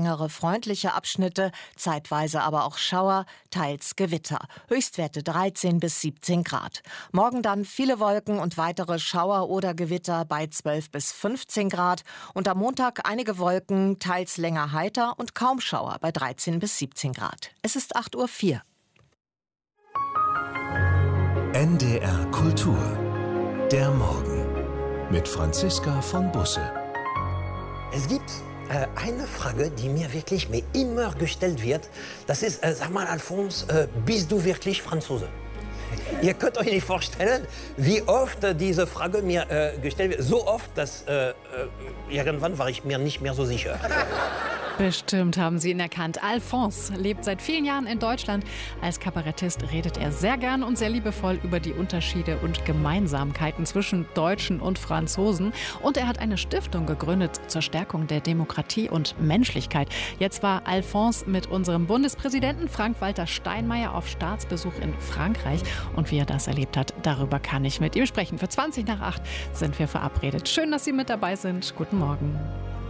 längere freundliche Abschnitte, zeitweise aber auch Schauer, teils Gewitter. Höchstwerte 13 bis 17 Grad. Morgen dann viele Wolken und weitere Schauer oder Gewitter bei 12 bis 15 Grad. Und am Montag einige Wolken, teils länger heiter und kaum Schauer bei 13 bis 17 Grad. Es ist 8:04 Uhr. NDR Kultur. Der Morgen. Mit Franziska von Busse. Es gibt eine Frage, die mir immer gestellt wird. Das ist, sag mal, Alphonse, bist du wirklich Franzose? Ihr könnt euch nicht vorstellen, wie oft diese Frage mir gestellt wird. So oft, dass irgendwann war ich mir nicht mehr so sicher. Bestimmt haben Sie ihn erkannt. Alphonse lebt seit vielen Jahren in Deutschland. Als Kabarettist redet er sehr gern und sehr liebevoll über die Unterschiede und Gemeinsamkeiten zwischen Deutschen und Franzosen. Und er hat eine Stiftung gegründet zur Stärkung der Demokratie und Menschlichkeit. Jetzt war Alphonse mit unserem Bundespräsidenten Frank-Walter Steinmeier auf Staatsbesuch in Frankreich. Und wie er das erlebt hat, darüber kann ich mit ihm sprechen. Für 20 nach 8 sind wir verabredet. Schön, dass Sie mit dabei sind. Guten Morgen.